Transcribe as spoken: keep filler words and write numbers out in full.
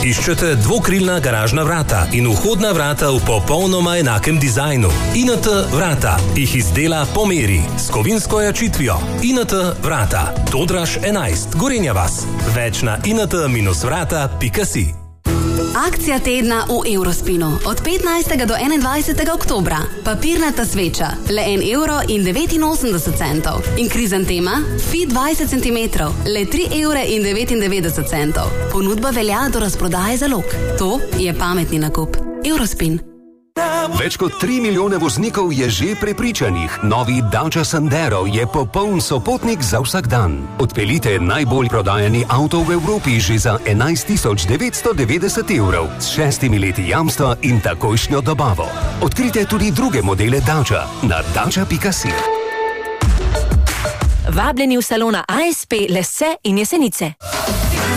Iščete dvokrilna garažna vrata in vhodna vrata v popolnoma enakem dizajnu. I N T vrata jih izdela po meri s kovinsko jačitvijo. I N T vrata. Todraž enajst, Gorenja vas. Več na i n t dash vrata pika si. Akcija tedna v Eurospinu. Od petnajstega do enaindvajsetega oktobra. Papirnata sveča. Le en evro in devetinosemdeset centov. In krizantema? Fi dvajset centimetrov. Le tri evre in devetindevetdeset centov. Ponudba velja do razprodaje zalog. To je pametni nakup. Eurospin. Več kot tri milijone voznikov je že prepričanih. Novi Dacia Sandero je popoln sopotnik za vsak dan. Odpeljite najbolj prodajani avto v Evropi že za enajst tisoč devetsto devetdeset evrov s šestimi leti jamstva in takojšnjo dobavo. Odkrite tudi druge modele Dacia na dacia pika si. Vabljeni v salona A S P Lesse in Jesenice.